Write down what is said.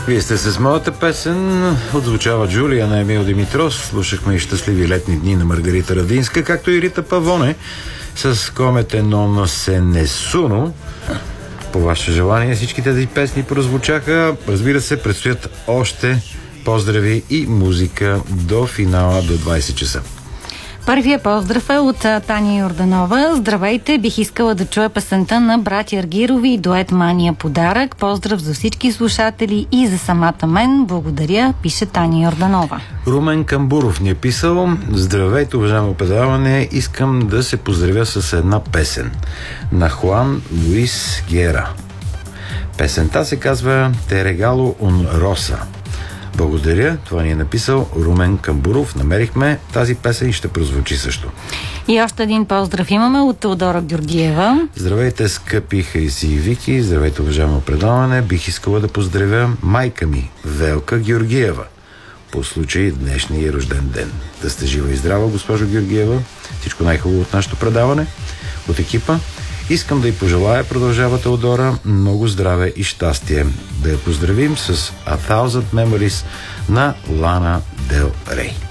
Вие сте с моята песен. Отзвучава Джулия на Емил Димитров. Слушахме и щастливи летни дни на Маргарита Радинска, както и Рита Павоне с Come non se nessuno. По ваше желание всички тези песни прозвучаха. Разбира се, предстоят още поздрави и музика до финала до 20 часа. Първия поздрав е от Таня Йорданова. Здравейте, бих искала да чуя песента на братя Аргирови и дует Мания подарък. Поздрав за всички слушатели и за самата мен. Благодаря, пише Таня Йорданова. Румен Камбуров ни е писал: здравейте, уважаемо предаване, искам да се поздравя с една песен на Хуан Луис Гера. Песента се казва Те регало ун роса. Благодаря, това ни е написал Румен Камбуров. Намерихме тази песен и ще прозвучи също. И още един поздрав имаме от Теодора Георгиева. Здравейте, скъпи Хриси и Вики, здравейте, уважаемо предаване. Бих искала да поздравя майка ми, Велка Георгиева, по случай днешния рожден ден. Да сте жива и здрава, госпожо Георгиева. Всичко най-хубаво от нашето предаване, от екипа. Искам да й пожелая, продължава Теодора, много здраве и щастие. Да я поздравим с A Thousand Memories на Лана Дел Рей.